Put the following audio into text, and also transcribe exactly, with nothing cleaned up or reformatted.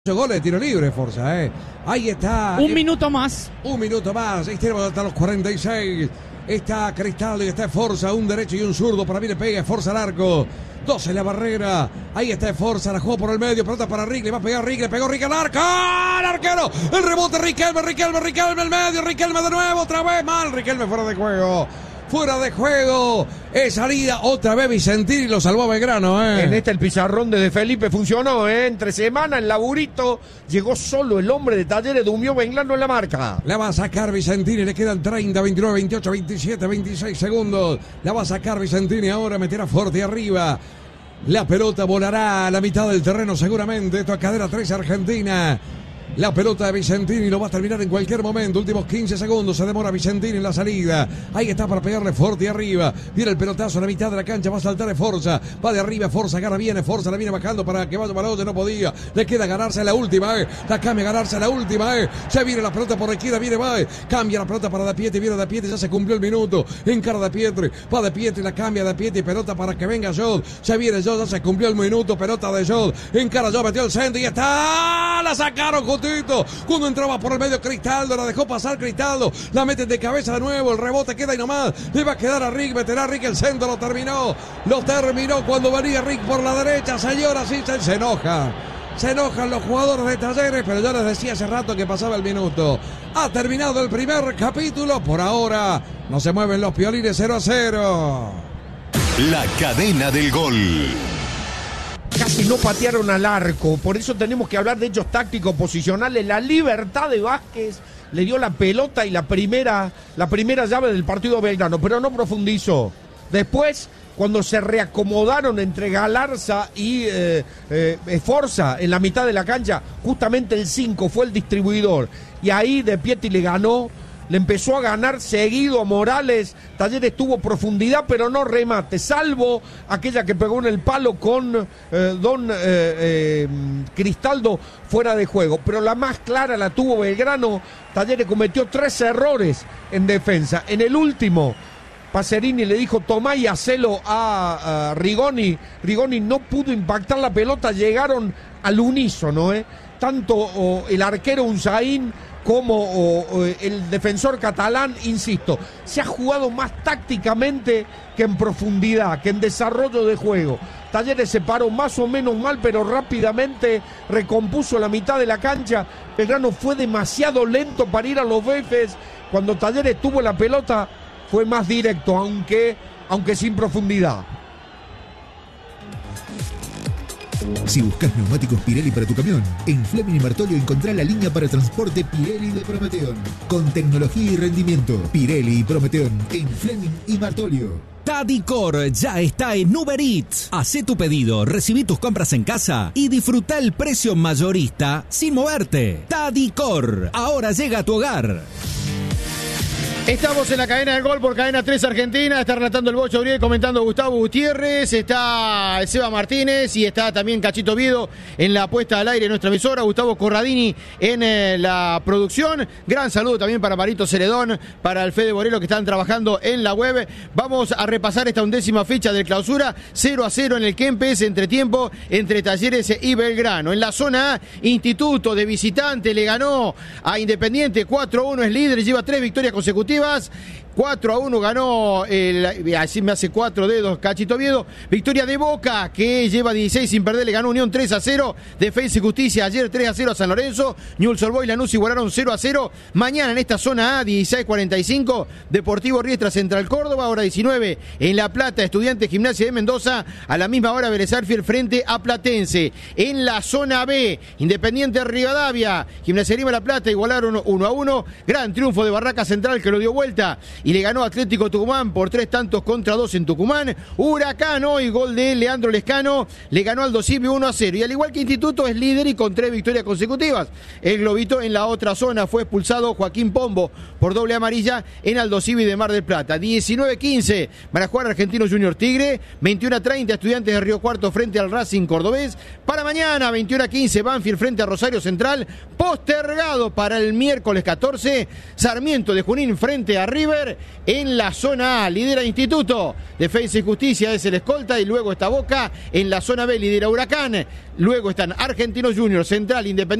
Goles de tiro libre, Forza, eh. Ahí está. Un eh, minuto más. Un minuto más. Ahí tenemos hasta los cuarenta y seis. Está Cristaldo y está Forza. Un derecho y un zurdo. Para mí le pega Forza al arco. Dos en la barrera. Ahí está Forza. La jugó por el medio. Pelota para Rick. Va a pegar Rick. Le pegó Rick al arco. ¡El arquero! El rebote. Riquelme, Riquelme, Riquelme. El medio. Riquelme de nuevo. Otra vez mal. Riquelme fuera de juego. Fuera de juego, es salida otra vez Vicentini, lo salvó Belgrano, ¿eh? En este el pizarrón de Felipe funcionó, ¿eh? Entre semana, el laburito, llegó solo el hombre de Talleres, durmió Belgrano en la marca. La va a sacar Vicentini, le quedan treinta, veintinueve, veintiocho, veintisiete, veintiséis segundos. La va a sacar Vicentini ahora, meterá fuerte arriba. La pelota volará a la mitad del terreno seguramente. Esto a cadera tres Argentina. La pelota de Vicentini lo va a terminar en cualquier momento. Últimos quince segundos. Se demora Vicentini en la salida. Ahí está para pegarle fuerte arriba. Viene el pelotazo a la mitad de la cancha. Va a saltar de Forza. Va de arriba. Forza gana. Viene Forza. La viene bajando para que vaya para otro. No podía. Le queda ganarse la última. Eh. La cambia ganarse la última. Eh. Se viene la pelota por la izquierda. Viene va. Eh. Cambia la pelota para Da Pietri. Viene Da Pietri. Ya se cumplió el minuto. Encara Da Pietri. Va Da Pietri. La cambia Da Pietri. Pelota para que venga Jod. Se viene Jod. Ya se cumplió el minuto. Pelota de Jod. Encara Jod. Metió el centro. Y está. La sacaron justito. Cuando entraba por el medio Cristaldo, la dejó pasar Cristaldo, la mete de cabeza de nuevo, el rebote queda y nomás, le va a quedar a Rick, meterá a Rick, el centro lo terminó, lo terminó cuando venía Rick por la derecha, señora, sí, se, se enoja, se enojan los jugadores de Talleres, pero yo les decía hace rato que pasaba el minuto, ha terminado el primer capítulo, por ahora no se mueven los piolines, cero a cero. La cadena del gol. Casi no patearon al arco, por eso tenemos que hablar de hechos tácticos posicionales. La libertad de Vázquez le dio la pelota y la primera, la primera llave del partido a Belgrano, pero no profundizó. Después, cuando se reacomodaron entre Galarza y eh, eh, Forza en la mitad de la cancha, justamente el cinco fue el distribuidor. Y ahí De Pietri le ganó. Le empezó a ganar seguido a Morales. Talleres tuvo profundidad, pero no remate, salvo aquella que pegó en el palo con eh, Don eh, eh, Cristaldo fuera de juego. Pero la más clara la tuvo Belgrano. Talleres cometió tres errores en defensa. En el último, Pacerini le dijo tomá y hacelo a, a Rigoni. Rigoni no pudo impactar la pelota, llegaron al unísono, ¿eh? Tanto oh, el arquero Unzaín como oh, oh, el defensor catalán, insisto, se ha jugado más tácticamente que en profundidad, que en desarrollo de juego. Talleres se paró más o menos mal, pero rápidamente recompuso la mitad de la cancha. Belgrano fue demasiado lento para ir a los befes. Cuando Talleres tuvo la pelota, fue más directo, aunque, aunque sin profundidad. Si buscas neumáticos Pirelli para tu camión, en Fleming y Martolio encontrá la línea para transporte Pirelli de Prometeon. Con tecnología y rendimiento, Pirelli y Prometeon en Fleming y Martolio. Tadicor ya está en Uber Eats. Hacé tu pedido, recibí tus compras en casa y disfruta el precio mayorista sin moverte. Tadicor, ahora llega a tu hogar. Estamos en la cadena del gol por Cadena tres Argentina. Está relatando el Bocho Uriel, comentando Gustavo Gutiérrez. Está Seba Martínez y está también Cachito Viedo en la puesta al aire de nuestra emisora. Gustavo Corradini en eh, la producción. Gran saludo también para Marito Celedón, para el Fede Borelo que están trabajando en la web. Vamos a repasar esta undécima fecha de clausura. cero a cero en el Kempes, entretiempo entre Talleres y Belgrano. En la zona A, Instituto de visitante le ganó a Independiente cuatro a uno, es líder, lleva tres victorias consecutivas. cuatro a uno ganó, el, así me hace cuatro dedos Cachito Viedo. Victoria de Boca, que lleva dieciséis sin perder, le ganó Unión tres a cero. Defensa y Justicia ayer tres a cero a San Lorenzo. Newell's Old Boys y Lanús igualaron cero a cero. Mañana en esta zona A, dieciséis cuarenta y cinco, Deportivo Riestra Central Córdoba. Hora diecinueve en La Plata, Estudiantes Gimnasia de Mendoza. A la misma hora Vélez Sarsfield frente a Platense. En la zona B, Independiente Rivadavia, Gimnasia de Grima La Plata igualaron uno a uno. Gran triunfo de Barraca Central que lo dio vuelta y le ganó Atlético Tucumán por tres tantos contra dos en Tucumán. Huracán hoy, gol de Leandro Lescano, le ganó Aldo Civi uno a cero. Y al igual que Instituto es líder y con tres victorias consecutivas. El globito en la otra zona fue expulsado Joaquín Pombo por doble amarilla en Aldo Civi de Mar del Plata. diecinueve quince van a jugar Argentino Junior Tigre. veintiuno a treinta Estudiantes de Río Cuarto frente al Racing Cordobés. Para mañana veintiuno a quince Banfield frente a Rosario Central. Postergado para el miércoles catorce Sarmiento de Junín frente a River. lugar en la zona A. Lidera Instituto, Defensa y Justicia es el escolta y luego está Boca. En la zona B lidera Huracán, luego están Argentinos Juniors, Central, Independiente